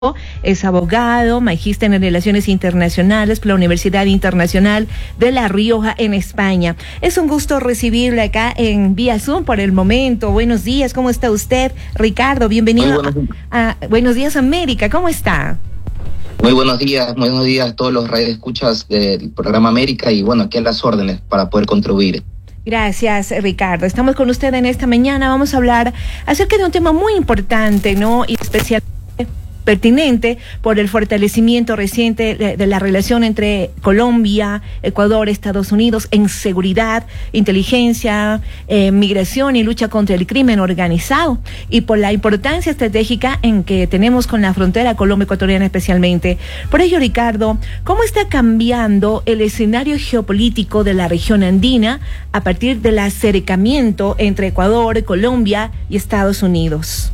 Es abogado, magíster en Relaciones Internacionales por la Universidad Internacional de La Rioja en España. Es un gusto recibirle acá en vía Zoom por el momento. Buenos días, ¿cómo está usted? Ricardo, bienvenido a Buenos Días América, ¿cómo está? Muy buenos días a todos los radioescuchas del programa América y bueno, aquí a las órdenes para poder contribuir. Gracias, Ricardo. Estamos con usted en esta mañana. Vamos a hablar acerca de un tema muy importante, ¿no? Y especialmente pertinente por el fortalecimiento reciente de la relación entre Colombia, Ecuador, Estados Unidos en seguridad, inteligencia, migración y lucha contra el crimen organizado, y por la importancia estratégica en que tenemos con la frontera Colombia-Ecuatoriana especialmente. Por ello, Ricardo, ¿cómo está cambiando el escenario geopolítico de la región andina a partir del acercamiento entre Ecuador, Colombia y Estados Unidos?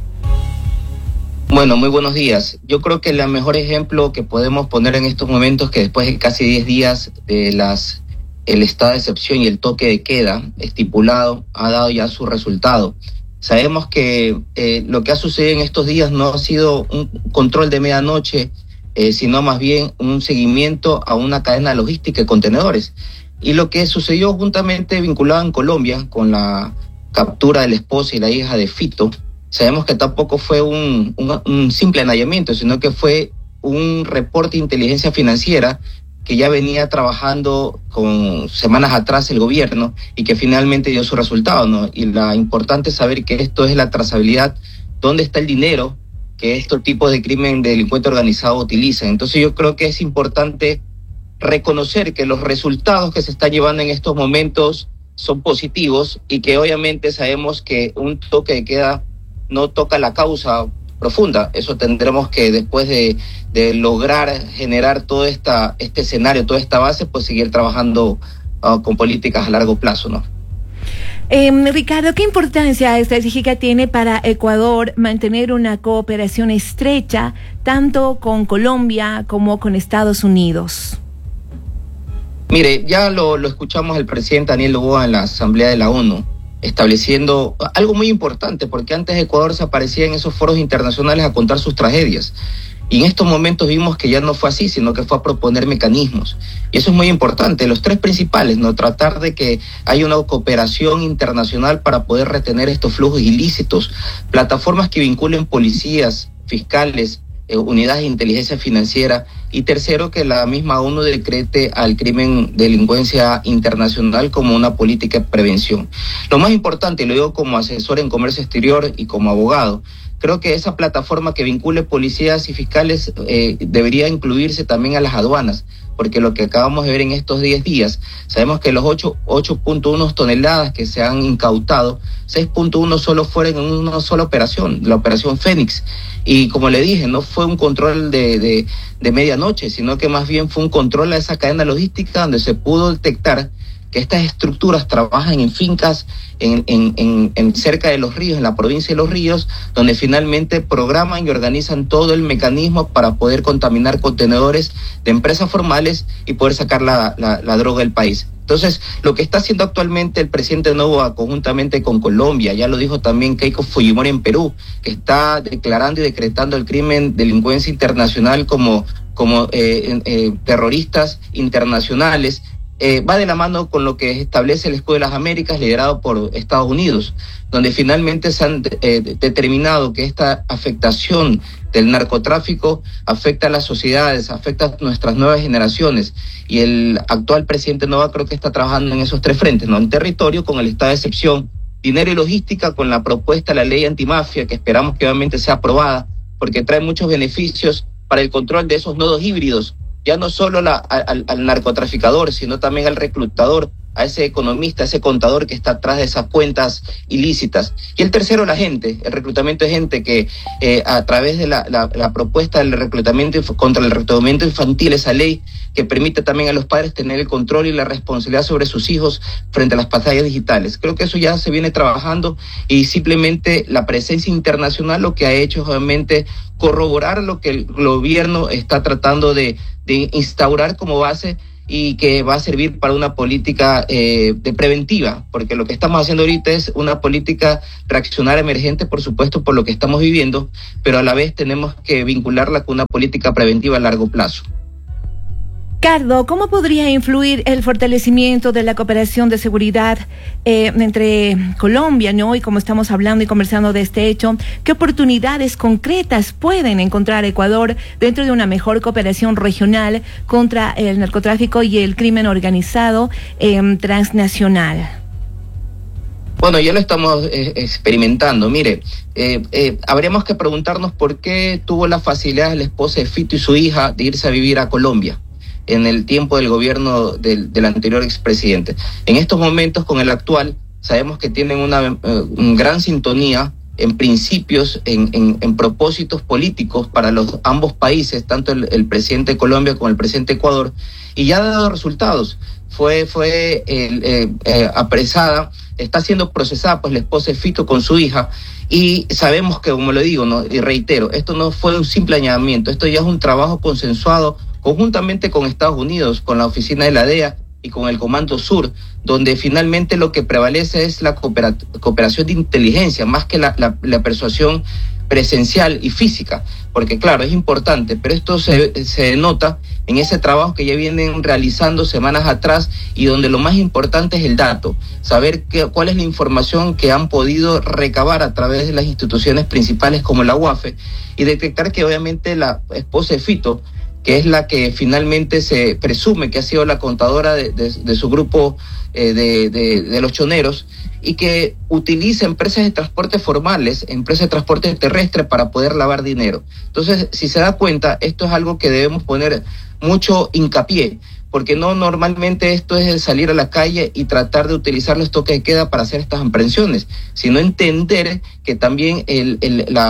Bueno, muy buenos días. Yo creo que el mejor ejemplo que podemos poner en estos momentos, que después de casi 10 días de el estado de excepción y el toque de queda estipulado, ha dado ya su resultado. Sabemos que lo que ha sucedido en estos días no ha sido un control de medianoche, sino más bien un seguimiento a una cadena logística de contenedores. Y lo que sucedió juntamente vinculado en Colombia con la captura de la esposa y la hija de Fito, sabemos que tampoco fue un simple allanamiento, sino que fue un reporte de inteligencia financiera que ya venía trabajando con semanas atrás el gobierno y que finalmente dio su resultado, ¿no? Y la importante es saber que esto es la trazabilidad, dónde está el dinero que estos tipos de crimen de delincuente organizado utilizan. Entonces yo creo que es importante reconocer que los resultados que se están llevando en estos momentos son positivos y que obviamente sabemos que un toque de queda no toca la causa profunda. Eso tendremos que, después de lograr generar todo este escenario, toda esta base, pues seguir trabajando con políticas a largo plazo, ¿no? Ricardo, ¿qué importancia estratégica tiene para Ecuador mantener una cooperación estrecha tanto con Colombia como con Estados Unidos? Mire, ya lo escuchamos el presidente Daniel Noboa en la Asamblea de la ONU, estableciendo algo muy importante, porque antes Ecuador se aparecía en esos foros internacionales a contar sus tragedias. Y en estos momentos vimos que ya no fue así, sino que fue a proponer mecanismos. Y eso es muy importante. Los tres principales, ¿no? Tratar de que haya una cooperación internacional para poder retener estos flujos ilícitos, plataformas que vinculen policías, fiscales, unidades de inteligencia financiera, y tercero, que la misma ONU decrete al crimen delincuencia internacional como una política de prevención. Lo más importante, y lo digo como asesor en comercio exterior y como abogado, creo que esa plataforma que vincule policías y fiscales debería incluirse también a las aduanas, porque lo que acabamos de ver en estos 10 días, sabemos que los 8.1 toneladas que se han incautado, 6.1 solo fueron en una sola operación, la operación Fénix. Y como le dije, no fue un control de medianoche, sino que más bien fue un control a esa cadena logística donde se pudo detectar que estas estructuras trabajan en fincas en cerca de los ríos, en la provincia de Los Ríos, donde finalmente programan y organizan todo el mecanismo para poder contaminar contenedores de empresas formales y poder sacar la droga del país. Entonces, lo que está haciendo actualmente el presidente Noboa conjuntamente con Colombia, ya lo dijo también Keiko Fujimori en Perú, que está declarando y decretando el crimen delincuencia internacional como terroristas internacionales, va de la mano con lo que establece el Escudo de las Américas liderado por Estados Unidos, donde finalmente se han determinado que esta afectación del narcotráfico afecta a las sociedades, afecta a nuestras nuevas generaciones, y el actual presidente Noboa creo que está trabajando en esos tres frentes, ¿no? En territorio con el estado de excepción, dinero y logística con la propuesta de la ley antimafia, que esperamos que obviamente sea aprobada, porque trae muchos beneficios para el control de esos nodos híbridos, ya no solo al narcotraficador, sino también al reclutador, a ese economista, a ese contador que está atrás de esas cuentas ilícitas. Y el tercero, la gente, el reclutamiento de gente que a través de la propuesta del reclutamiento contra el reclutamiento infantil, esa ley que permite también a los padres tener el control y la responsabilidad sobre sus hijos frente a las pantallas digitales. Creo que eso ya se viene trabajando, y simplemente la presencia internacional lo que ha hecho es obviamente corroborar lo que el gobierno está tratando de instaurar como base, y que va a servir para una política de preventiva, porque lo que estamos haciendo ahorita es una política reaccionaria emergente, por supuesto, por lo que estamos viviendo, pero a la vez tenemos que vincularla con una política preventiva a largo plazo. Ricardo, ¿cómo podría influir el fortalecimiento de la cooperación de seguridad entre Colombia, ¿no? Y como estamos hablando y conversando de este hecho, ¿qué oportunidades concretas pueden encontrar Ecuador dentro de una mejor cooperación regional contra el narcotráfico y el crimen organizado transnacional? Bueno, ya lo estamos experimentando. Mire, habríamos que preguntarnos por qué tuvo la facilidad la esposa de Fito y su hija de irse a vivir a Colombia en el tiempo del gobierno del anterior expresidente. En estos momentos, con el actual, sabemos que tienen una gran sintonía en principios, en propósitos políticos para los ambos países, tanto el presidente de Colombia como el presidente de Ecuador, y ya ha dado resultados. Fue apresada, está siendo procesada pues la esposa de Fito con su hija, y sabemos que, como lo digo, ¿no? Y reitero, esto no fue un simple allanamiento, esto ya es un trabajo consensuado conjuntamente con Estados Unidos, con la oficina de la DEA y con el Comando Sur, donde finalmente lo que prevalece es la cooperación de inteligencia, más que la persuasión presencial y física, porque claro, es importante, pero esto se denota en ese trabajo que ya vienen realizando semanas atrás, y donde lo más importante es el dato, saber cuál es la información que han podido recabar a través de las instituciones principales como la UAFE, y detectar que obviamente la esposa de Fito, que es la que finalmente se presume que ha sido la contadora de su grupo de los choneros, y que utiliza empresas de transporte formales, empresas de transporte terrestre para poder lavar dinero. Entonces, si se da cuenta, esto es algo que debemos poner mucho hincapié, porque no normalmente esto es el salir a la calle y tratar de utilizar los toques de queda para hacer estas aprehensiones, sino entender que también el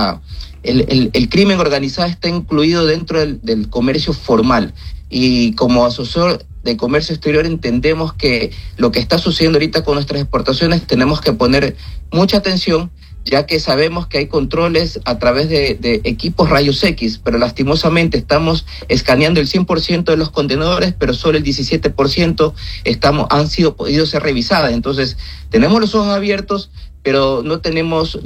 crimen organizado está incluido dentro del comercio formal, y como asesor de comercio exterior entendemos que lo que está sucediendo ahorita con nuestras exportaciones tenemos que poner mucha atención, ya que sabemos que hay controles a través de equipos rayos X, pero lastimosamente estamos escaneando el 100% de los contenedores, pero solo el 17% han podido ser revisadas. Entonces tenemos los ojos abiertos, pero no tenemos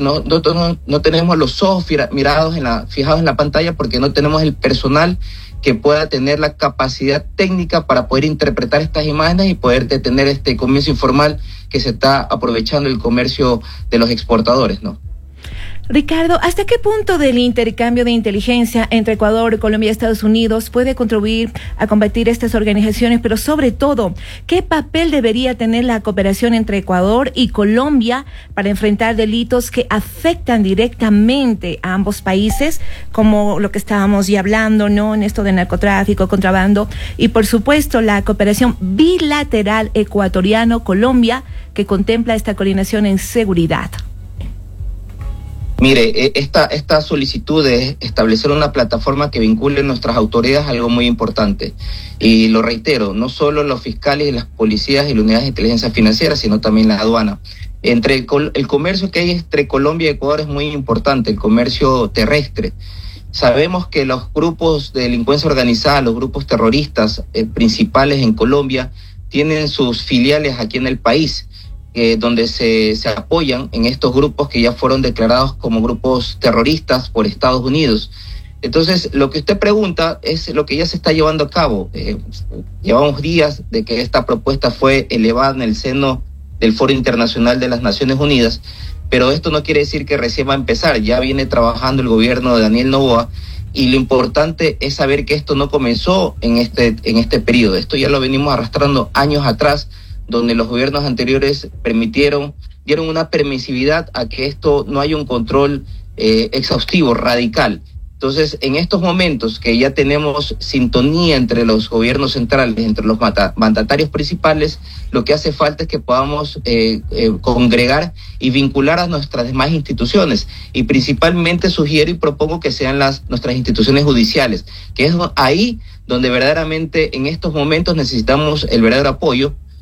los ojos fijados en la pantalla, porque no tenemos el personal que pueda tener la capacidad técnica para poder interpretar estas imágenes y poder detener este comercio informal que se está aprovechando el comercio de los exportadores, ¿no? Ricardo, ¿hasta qué punto del intercambio de inteligencia entre Ecuador, Colombia y Estados Unidos puede contribuir a combatir estas organizaciones? Pero sobre todo, ¿qué papel debería tener la cooperación entre Ecuador y Colombia para enfrentar delitos que afectan directamente a ambos países, como lo que estábamos ya hablando, ¿no? En esto de narcotráfico, contrabando, y por supuesto la cooperación bilateral ecuatoriano-Colombia que contempla esta coordinación en seguridad? Mire, esta solicitud de establecer una plataforma que vincule nuestras autoridades es algo muy importante. Y lo reitero, no solo los fiscales y las policías y las unidades de inteligencia financiera, sino también la aduana. El comercio que hay entre Colombia y Ecuador es muy importante, el comercio terrestre. Sabemos que los grupos de delincuencia organizada, los grupos terroristas principales en Colombia, tienen sus filiales aquí en el país, donde se apoyan en estos grupos que ya fueron declarados como grupos terroristas por Estados Unidos. Entonces, lo que usted pregunta es lo que ya se está llevando a cabo. Llevamos días de que esta propuesta fue elevada en el seno del Foro Internacional de las Naciones Unidas, pero esto no quiere decir que recién va a empezar. Ya viene trabajando el gobierno de Daniel Noboa, y lo importante es saber que esto no comenzó en este periodo. Esto ya lo venimos arrastrando años atrás, donde los gobiernos anteriores dieron una permisividad a que esto no haya un control exhaustivo, radical. Entonces, en estos momentos que ya tenemos sintonía entre los gobiernos centrales, entre los mandatarios principales, lo que hace falta es que podamos congregar y vincular a nuestras demás instituciones. Y principalmente sugiero y propongo que sean nuestras instituciones judiciales, que es ahí donde verdaderamente en estos momentos necesitamos el verdadero apoyo,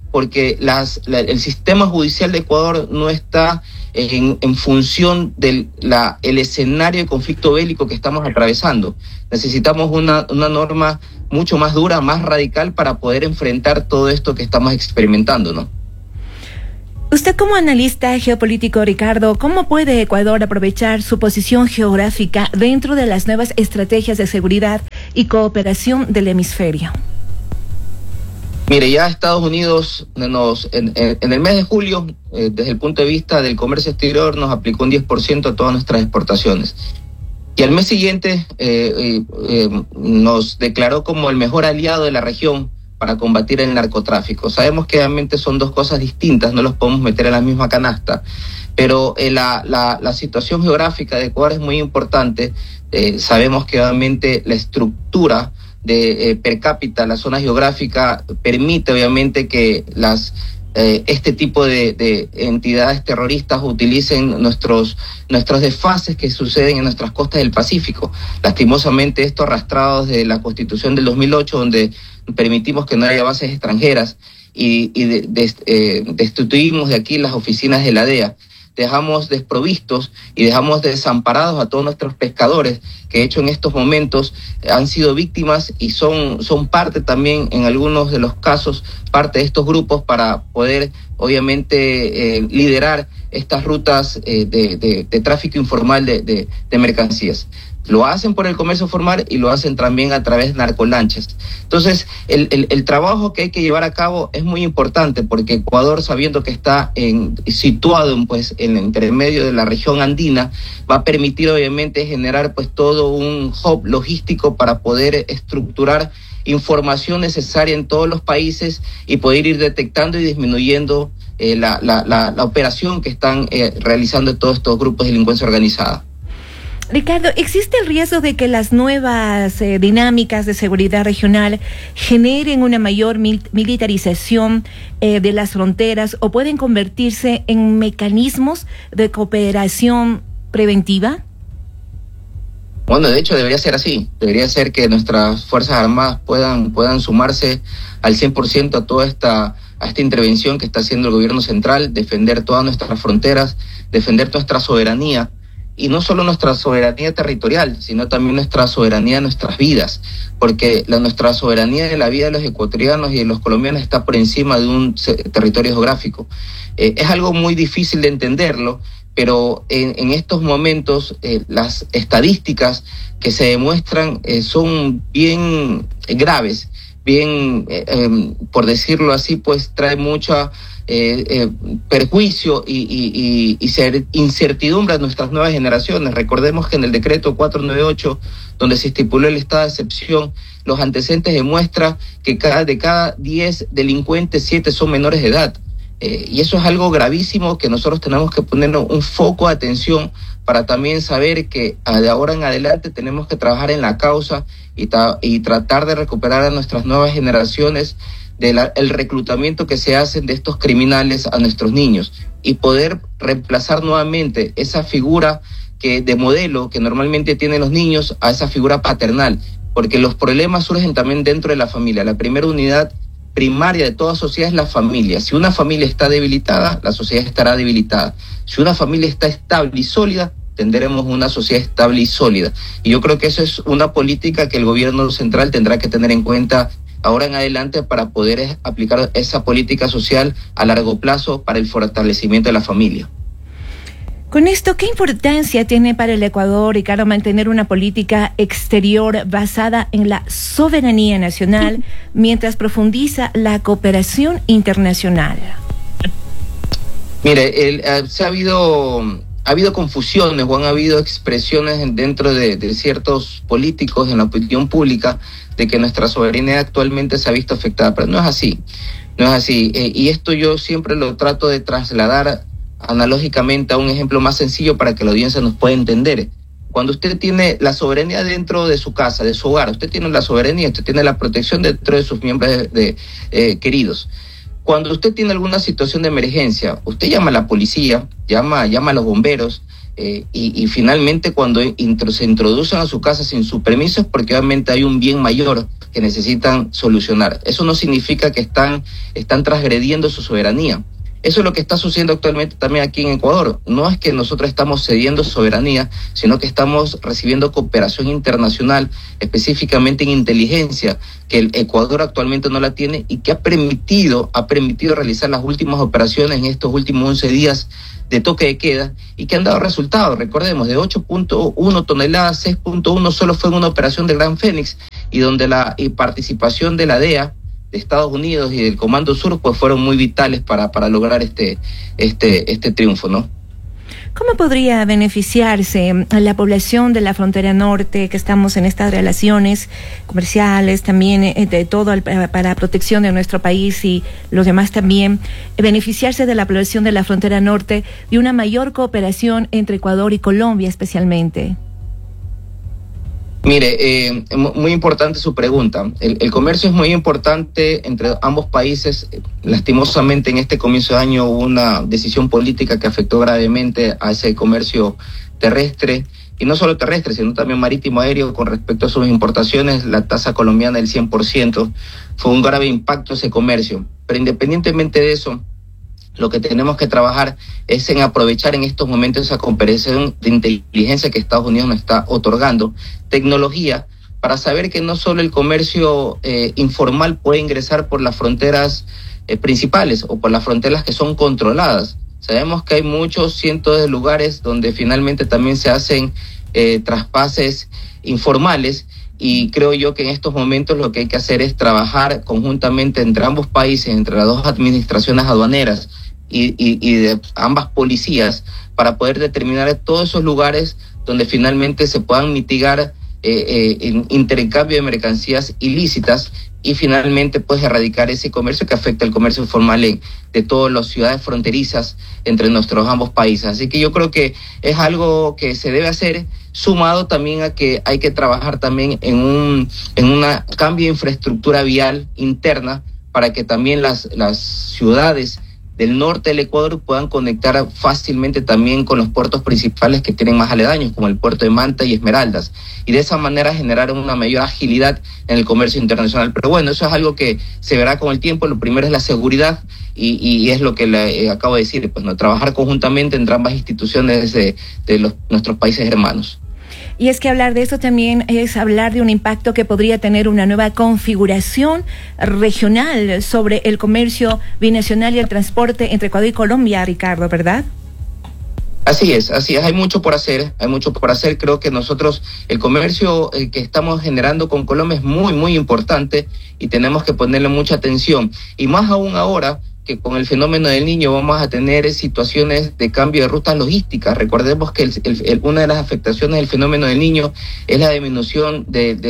porque el sistema judicial de Ecuador no está en función del el escenario de conflicto bélico que estamos atravesando. Necesitamos una norma mucho más dura, más radical para poder enfrentar todo esto que estamos experimentando, ¿no? Usted como analista geopolítico, Ricardo, ¿cómo puede Ecuador aprovechar su posición geográfica dentro de las nuevas estrategias de seguridad y cooperación del hemisferio? Mire, ya Estados Unidos en el mes de julio, desde el punto de vista del comercio exterior, nos aplicó un 10% a todas nuestras exportaciones. Y al mes siguiente nos declaró como el mejor aliado de la región para combatir el narcotráfico. Sabemos que obviamente son dos cosas distintas, no los podemos meter en la misma canasta, pero la situación geográfica de Ecuador es muy importante. Sabemos que obviamente la estructura de per cápita, la zona geográfica, permite obviamente que este tipo de entidades terroristas utilicen nuestros desfases que suceden en nuestras costas del Pacífico. Lastimosamente, esto arrastrado desde la Constitución del 2008, donde permitimos que no haya bases extranjeras y destituimos de aquí las oficinas de la DEA. Dejamos desprovistos y dejamos desamparados a todos nuestros pescadores, que de hecho en estos momentos han sido víctimas y son parte también, en algunos de los casos, parte de estos grupos para poder obviamente liderar estas rutas de tráfico informal de mercancías. Lo hacen por el comercio formal y lo hacen también a través de narcolanchas. Entonces, el trabajo que hay que llevar a cabo es muy importante, porque Ecuador, sabiendo que está situado pues en el intermedio de la región andina, va a permitir obviamente generar pues todo un hub logístico para poder estructurar información necesaria en todos los países y poder ir detectando y disminuyendo la operación que están realizando todos estos grupos de delincuencia organizada. Ricardo, ¿existe el riesgo de que las nuevas dinámicas de seguridad regional generen una mayor militarización de las fronteras o pueden convertirse en mecanismos de cooperación preventiva? Bueno, de hecho debería ser así. Debería ser que nuestras Fuerzas Armadas puedan sumarse al 100% a toda esta intervención que está haciendo el gobierno central, defender todas nuestras fronteras, defender nuestra soberanía. Y no solo nuestra soberanía territorial, sino también nuestra soberanía de nuestras vidas, porque nuestra soberanía de la vida de los ecuatorianos y de los colombianos está por encima de un territorio geográfico. Es algo muy difícil de entenderlo, pero en estos momentos las estadísticas que se demuestran son bien graves, bien, por decirlo así, pues trae mucha perjuicio y incertidumbre a nuestras nuevas generaciones. Recordemos que en el decreto 498, donde se estipuló el estado de excepción, los antecedentes demuestran que de cada 10 delincuentes, 7 son menores de edad. Y eso es algo gravísimo que nosotros tenemos que poner un foco de atención para también saber que de ahora en adelante tenemos que trabajar en la causa y tratar de recuperar a nuestras nuevas generaciones el reclutamiento que se hacen de estos criminales a nuestros niños y poder reemplazar nuevamente esa figura de modelo que normalmente tienen los niños a esa figura paternal, porque los problemas surgen también dentro de la familia. La primera unidad primaria de toda sociedad es la familia. Si una familia está debilitada, la sociedad estará debilitada. Si una familia está estable y sólida, tendremos una sociedad estable y sólida. Y yo creo que eso es una política que el gobierno central tendrá que tener en cuenta ahora en adelante para poder aplicar esa política social a largo plazo para el fortalecimiento de la familia. Con esto, ¿qué importancia tiene para el Ecuador, Ricardo, mantener una política exterior basada en la soberanía nacional mientras profundiza la cooperación internacional? Mire, ha habido confusiones o han habido expresiones dentro de ciertos políticos en la opinión pública de que nuestra soberanía actualmente se ha visto afectada, pero no es así, y esto yo siempre lo trato de trasladar analógicamente a un ejemplo más sencillo para que la audiencia nos pueda entender. Cuando usted tiene la soberanía dentro de su casa, de su hogar, usted tiene la soberanía, usted tiene la protección dentro de sus miembros queridos. Cuando usted tiene alguna situación de emergencia, usted llama a la policía, llama a los bomberos, y finalmente cuando se introducen a su casa sin su permiso es porque obviamente hay un bien mayor que necesitan solucionar. Eso no significa que están transgrediendo su soberanía. Eso es lo que está sucediendo actualmente también aquí en Ecuador. No es que nosotros estamos cediendo soberanía, sino que estamos recibiendo cooperación internacional, específicamente en inteligencia, que el Ecuador actualmente no la tiene y que ha permitido realizar las últimas operaciones en estos últimos 11 días de toque de queda y que han dado resultados. Recordemos, de 8.1 toneladas, 6.1 solo fue en una operación de Gran Fénix, y donde la participación de la DEA, de Estados Unidos y del Comando Sur, pues fueron muy vitales para lograr este triunfo, ¿no? ¿Cómo podría beneficiarse a la población de la frontera norte, que estamos en estas relaciones comerciales, también de todo para protección de nuestro país y los demás también, beneficiarse de la población de la frontera norte de una mayor cooperación entre Ecuador y Colombia especialmente? Mire, muy importante su pregunta. El comercio es muy importante entre ambos países. Lastimosamente, en este comienzo de año hubo una decisión política que afectó gravemente a ese comercio terrestre, y no solo terrestre, sino también marítimo aéreo. Con respecto a sus importaciones, la tasa colombiana del 100%, fue un grave impacto ese comercio. Pero independientemente de eso, lo que tenemos que trabajar es en aprovechar en estos momentos esa cooperación de inteligencia que Estados Unidos nos está otorgando, tecnología, para saber que no solo el comercio informal puede ingresar por las fronteras principales o por las fronteras que son controladas. Sabemos que hay muchos cientos de lugares donde finalmente también se hacen traspases informales, y creo yo que en estos momentos lo que hay que hacer es trabajar conjuntamente entre ambos países, entre las dos administraciones aduaneras y de ambas policías, para poder determinar todos esos lugares donde finalmente se puedan mitigar intercambio de mercancías ilícitas, y finalmente pues erradicar ese comercio que afecta el comercio informal de todas las ciudades fronterizas entre nuestros ambos países. Así que yo creo que es algo que se debe hacer, sumado también a que hay que trabajar también en un cambio de infraestructura vial interna, para que también las ciudades del norte del Ecuador puedan conectar fácilmente también con los puertos principales que tienen más aledaños, como el puerto de Manta y Esmeraldas, y de esa manera generar una mayor agilidad en el comercio internacional. Pero bueno, eso es algo que se verá con el tiempo. Lo primero es la seguridad, y es lo que le acabo de decir, pues, ¿no? Trabajar conjuntamente entre ambas instituciones de nuestros países hermanos. Y es que hablar de esto también es hablar de un impacto que podría tener una nueva configuración regional sobre el comercio binacional y el transporte entre Ecuador y Colombia, Ricardo, ¿verdad? Así es, hay mucho por hacer, creo que nosotros, el comercio que estamos generando con Colombia es muy, muy importante, y tenemos que ponerle mucha atención, y más aún ahora que con el fenómeno del Niño vamos a tener situaciones de cambio de rutas logísticas. Recordemos que una de las afectaciones del fenómeno del Niño es la disminución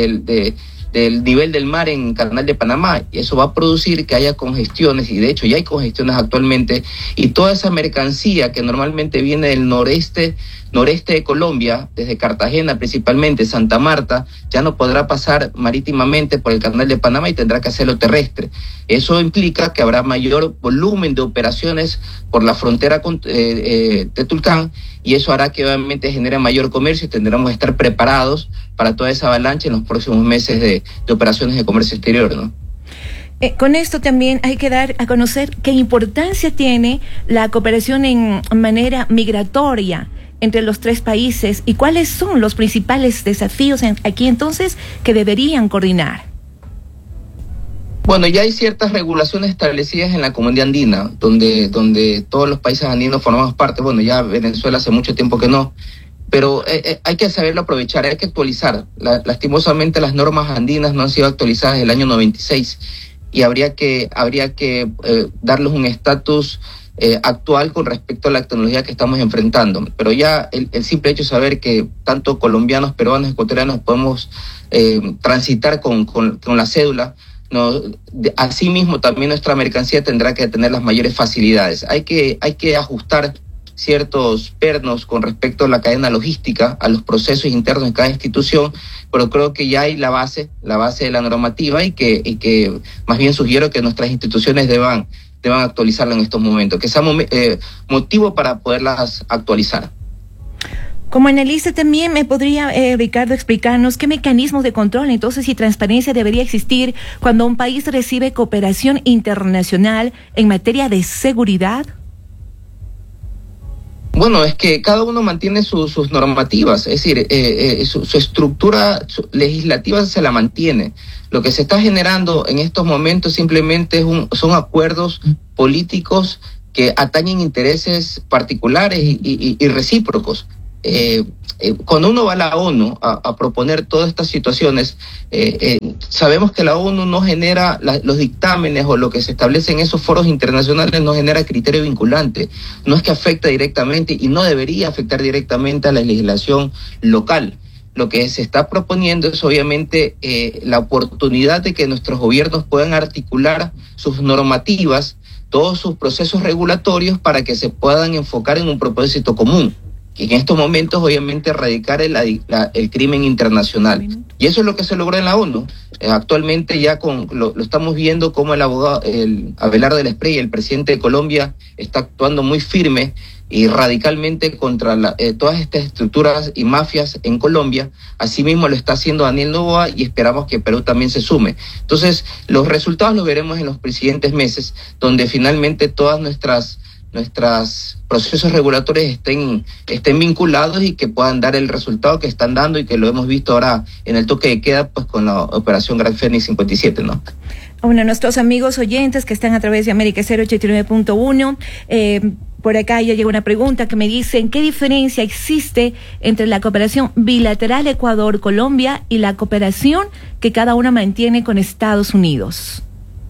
del nivel del mar en el Canal de Panamá, y eso va a producir que haya congestiones, y de hecho ya hay congestiones actualmente, y toda esa mercancía que normalmente viene del noreste de Colombia, desde Cartagena principalmente, Santa Marta, ya no podrá pasar marítimamente por el Canal de Panamá y tendrá que hacerlo terrestre. Eso implica que habrá mayor volumen de operaciones por la frontera de Tulcán, y eso hará que obviamente genere mayor comercio, y tendremos que estar preparados para toda esa avalancha en los próximos meses de operaciones de comercio exterior, ¿no? Con esto también hay que dar a conocer qué importancia tiene la cooperación en manera migratoria entre los tres países, y cuáles son los principales desafíos aquí entonces que deberían coordinar. Bueno, ya hay ciertas regulaciones establecidas en la Comunidad Andina, donde todos los países andinos formamos parte. Bueno, ya Venezuela hace mucho tiempo que no, pero hay que saberlo aprovechar, hay que actualizar. Lastimosamente las normas andinas no han sido actualizadas desde el año 96, y habría que darles un estatus actual con respecto a la tecnología que estamos enfrentando. Pero ya el simple hecho de saber que tanto colombianos, peruanos, ecuatorianos podemos transitar con la cédula, asimismo también nuestra mercancía tendrá que tener las mayores facilidades. Hay que ajustar ciertos pernos con respecto a la cadena logística, a los procesos internos de cada institución, pero creo que ya hay la base de la normativa, y que más bien sugiero que nuestras instituciones deban actualizarla en estos momentos, que sea motivo para poderlas actualizar. Como analista también me podría, Ricardo, explicarnos qué mecanismos de control entonces y transparencia debería existir cuando un país recibe cooperación internacional en materia de seguridad. Bueno, es que cada uno mantiene sus normativas, es decir, su estructura legislativa se la mantiene. Lo que se está generando en estos momentos simplemente son acuerdos políticos que atañen intereses particulares y recíprocos. Cuando uno va a la ONU a proponer todas estas situaciones, sabemos que la ONU no genera los dictámenes o lo que se establece en esos foros internacionales, no genera criterio vinculante, no es que afecta directamente y no debería afectar directamente a la legislación local. Lo que se está proponiendo es obviamente la oportunidad de que nuestros gobiernos puedan articular sus normativas, todos sus procesos regulatorios para que se puedan enfocar en un propósito común. Y en estos momentos, obviamente, erradicar el crimen internacional. Y eso es lo que se logró en la ONU. Actualmente ya lo estamos viendo como el abogado, Abelardo del Espriella, el presidente de Colombia, está actuando muy firme y radicalmente contra todas estas estructuras y mafias en Colombia. Asimismo lo está haciendo Daniel Noboa y esperamos que Perú también se sume. Entonces, los resultados los veremos en los siguientes meses, donde finalmente todas nuestras procesos regulatorios estén vinculados y que puedan dar el resultado que están dando y que lo hemos visto ahora en el toque de queda, pues con la operación Gran Fénix 57, ¿no? Bueno, nuestros amigos oyentes que están a través de América 089.1, por acá ya llega una pregunta que me dicen, ¿qué diferencia existe entre la cooperación bilateral Ecuador-Colombia y la cooperación que cada una mantiene con Estados Unidos?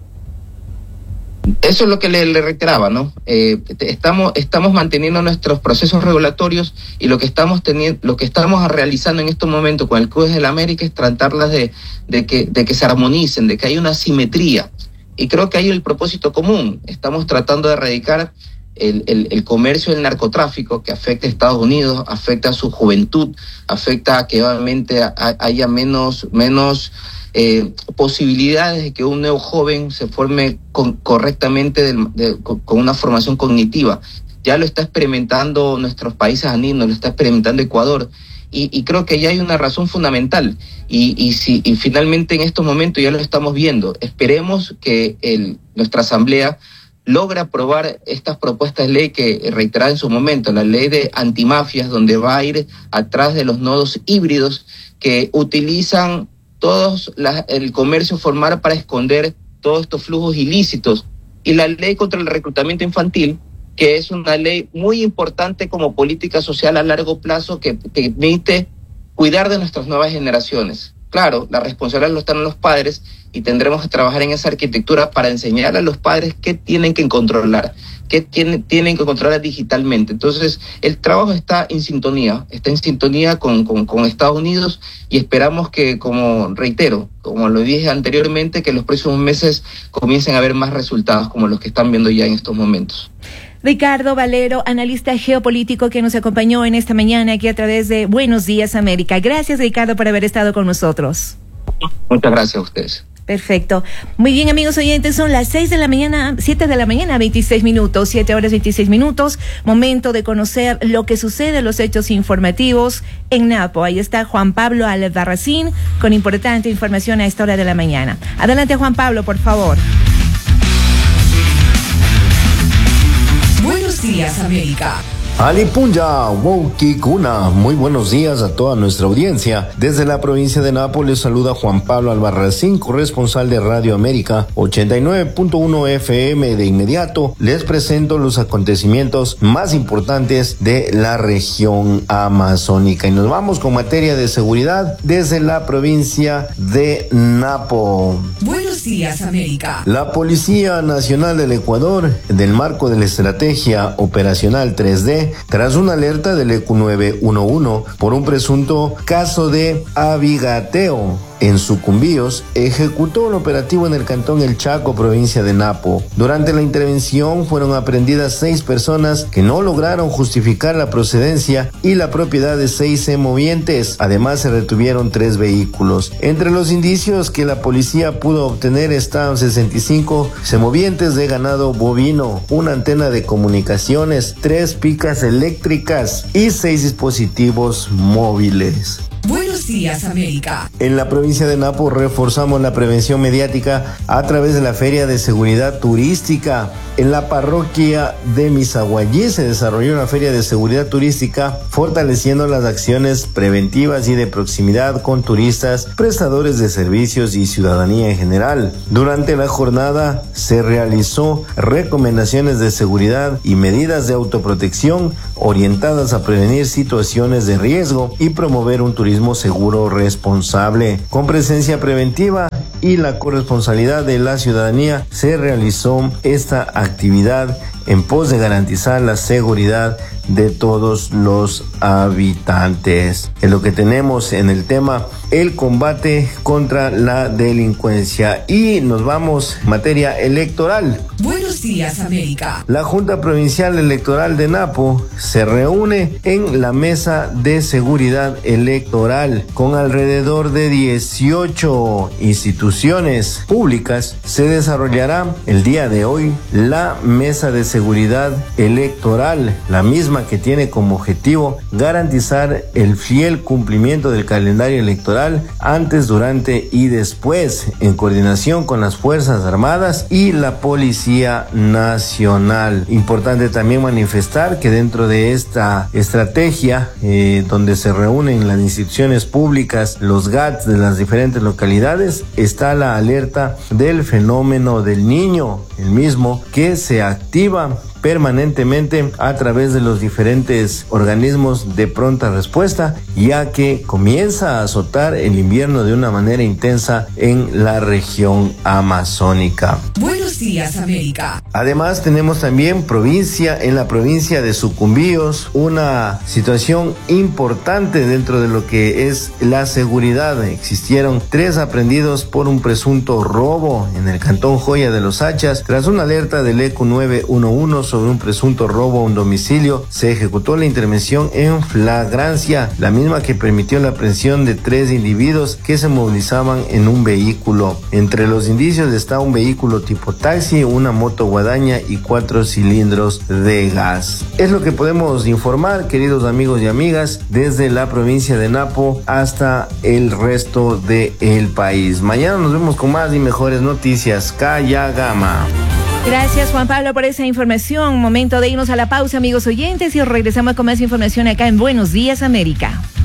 Eso es lo que le reiteraba, ¿no? Estamos manteniendo nuestros procesos regulatorios y lo que estamos realizando en estos momentos con el Código de la América es tratarlas de que se armonicen, de que haya una simetría. Y creo que hay el propósito común. Estamos tratando de erradicar el comercio del narcotráfico que afecta a Estados Unidos, afecta a su juventud, afecta a que obviamente haya menos posibilidades de que un nuevo joven se forme correctamente con una formación cognitiva. Ya lo está experimentando nuestros países andinos, lo está experimentando Ecuador, y creo que ya hay una razón fundamental, y finalmente en estos momentos ya lo estamos viendo. Esperemos que nuestra asamblea logre aprobar estas propuestas de ley que reiteraba en su momento, la ley de antimafias, donde va a ir atrás de los nodos híbridos que utilizan el comercio formal para esconder todos estos flujos ilícitos, y la ley contra el reclutamiento infantil, que es una ley muy importante como política social a largo plazo que permite cuidar de nuestras nuevas generaciones. Claro, la responsabilidad lo están en los padres y tendremos que trabajar en esa arquitectura para enseñar a los padres qué tienen que controlar, qué tienen que controlar digitalmente. Entonces, el trabajo está en sintonía con Estados Unidos, y esperamos que, como lo dije anteriormente, que en los próximos meses comiencen a haber más resultados como los que están viendo ya en estos momentos. Ricardo Valero, analista geopolítico que nos acompañó en esta mañana aquí a través de Buenos Días América. Gracias, Ricardo, por haber estado con nosotros. Muchas gracias a ustedes. Perfecto. Muy bien, amigos oyentes, son las 7 de la mañana, 26 minutos, 7 horas 26 minutos. Momento de conocer lo que sucede, los hechos informativos en Napo. Ahí está Juan Pablo Albarracín con importante información a esta hora de la mañana. Adelante, Juan Pablo, por favor. Buenos días, América. Alipunja, Wokikuna, muy buenos días a toda nuestra audiencia. Desde la provincia de Nápoles saluda Juan Pablo Albarracín, corresponsal de Radio América 89.1 FM. De inmediato les presento los acontecimientos más importantes de la región amazónica. Y nos vamos con materia de seguridad desde la provincia de Napo. Buenos días, América. La Policía Nacional del Ecuador, del marco de la Estrategia Operacional 3D, tras una alerta del EQ 911 por un presunto caso de abigateo en Sucumbíos, ejecutó un operativo en el cantón El Chaco, provincia de Napo. Durante la intervención fueron aprehendidas 6 personas que no lograron justificar la procedencia y la propiedad de 6 semovientes. Además, se retuvieron 3 vehículos. Entre los indicios que la policía pudo obtener estaban 65 semovientes de ganado bovino, una antena de comunicaciones, 3 picas eléctricas y 6 dispositivos móviles. Buenos días, América. En la provincia de Napo reforzamos la prevención mediática a través de la Feria de Seguridad Turística. En la parroquia de Misaguayí se desarrolló una feria de seguridad turística, fortaleciendo las acciones preventivas y de proximidad con turistas, prestadores de servicios y ciudadanía en general. Durante la jornada se realizó recomendaciones de seguridad y medidas de autoprotección orientadas a prevenir situaciones de riesgo y promover un turismo seguro responsable. Con presencia preventiva y la corresponsabilidad de la ciudadanía se realizó esta actividad en pos de garantizar la seguridad de todos los habitantes. Es lo que tenemos en el tema el combate contra la delincuencia. Y nos vamos en materia electoral. Buenos días, América. La Junta Provincial Electoral de Napo se reúne en la Mesa de Seguridad Electoral con alrededor de 18 instituciones públicas. Se desarrollará el día de hoy la Mesa de Seguridad Electoral, la misma que tiene como objetivo garantizar el fiel cumplimiento del calendario electoral antes, durante y después, en coordinación con las Fuerzas Armadas y la Policía Nacional. Importante también manifestar que dentro de esta estrategia, donde se reúnen las instituciones públicas, los GATS de las diferentes localidades, está la alerta del fenómeno del Niño, el mismo que se activa permanentemente a través de los diferentes organismos de pronta respuesta, ya que comienza a azotar el invierno de una manera intensa en la región amazónica. Buenos días, América. Además, tenemos también en la provincia de Sucumbíos, una situación importante dentro de lo que es la seguridad. Existieron 3 aprehendidos por un presunto robo en el cantón Joya de los Hachas. Tras una alerta del ECU 911 sobre un presunto robo a un domicilio, se ejecutó la intervención en flagrancia, la misma que permitió la aprehensión de 3 individuos que se movilizaban en un vehículo. Entre los indicios está un vehículo tipo taxi, una moto guadaña y 4 cilindros de gas. Es lo que podemos informar, queridos amigos y amigas, desde la provincia de Napo hasta el resto del país. Mañana nos vemos con más y mejores noticias. Calla Gama. Gracias, Juan Pablo, por esa información. Momento de irnos a la pausa, amigos oyentes, y regresamos con más información acá en Buenos Días, América.